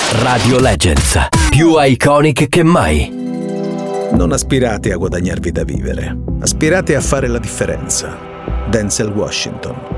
Radio Legends, più iconic che mai. Non aspirate a guadagnarvi da vivere, aspirate a fare la differenza. Denzel Washington.